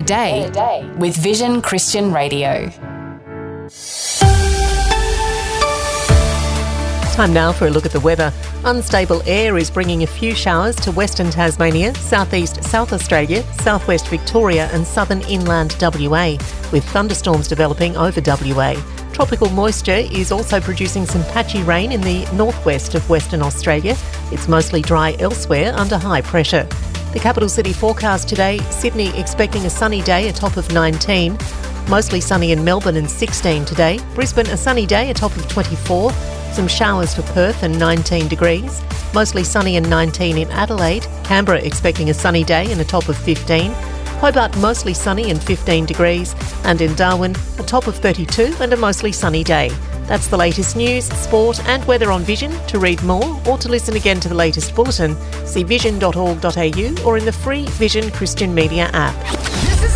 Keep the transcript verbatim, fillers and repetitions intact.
day with Vision Christian Radio. Time now for a look at the weather. Unstable air is bringing a few showers to Western Tasmania, southeast South Australia, southwest Victoria and southern inland W A, with thunderstorms developing over W A. Tropical moisture is also producing some patchy rain in the northwest of Western Australia. It's mostly dry elsewhere under high pressure. The capital city forecast today: Sydney expecting a sunny day, a top of nineteen. Mostly sunny in Melbourne and sixteen today. Brisbane a sunny day, a top of twenty-four. Some showers for Perth and nineteen degrees. Mostly sunny and nineteen in Adelaide. Canberra expecting a sunny day and a top of fifteen. Hobart mostly sunny and fifteen degrees. And in Darwin, a top of thirty-two and a mostly sunny day. That's the latest news, sport and weather on Vision. To read more or to listen again to the latest bulletin, see vision dot org dot a u or in the free Vision Christian Media app.